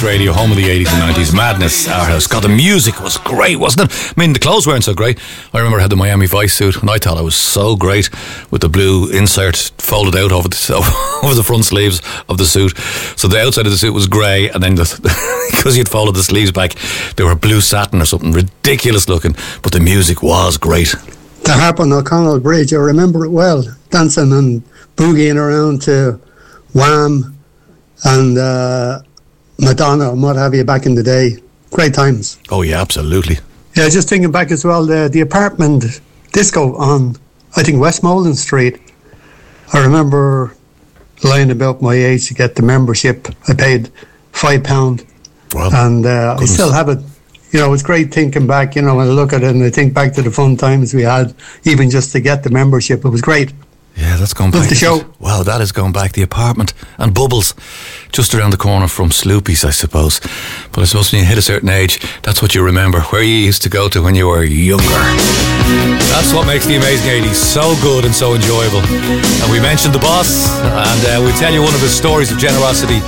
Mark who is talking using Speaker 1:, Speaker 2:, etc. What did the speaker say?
Speaker 1: Radio, home of the 80s and 90s. Madness, our house. God, the music was great, wasn't it? I mean, the clothes weren't so great. I remember I had the Miami Vice suit, and I thought I was so great with the blue insert folded out over the front sleeves of the suit. So the outside of the suit was grey, and then because you'd folded the sleeves back, they were blue satin or something ridiculous looking. But the music was great.
Speaker 2: The Harp on O'Connell Bridge, I remember it well. Dancing and boogieing around to Wham and Madonna and what have you back in the day. Great times.
Speaker 1: Oh yeah, absolutely.
Speaker 2: Yeah, just thinking back as well, the apartment disco on, I think, Westmoreland Street. I remember lying about my age to get the membership. I paid £5.
Speaker 1: Wow.
Speaker 2: And I still have it. You know, it's great thinking back, you know, when I look at it and I think back to the fun times we had, even just to get the membership. It was great.
Speaker 1: Yeah, that's going back.
Speaker 2: Love the show.
Speaker 1: Wow, that is going back. The apartment and Bubbles, just around the corner from Sloopy's, I suppose. But I suppose when you hit a certain age, that's what you remember, where you used to go to when you were younger. That's what makes the amazing 80s so good and so enjoyable. And we mentioned the boss, and we tell you one of his stories of generosity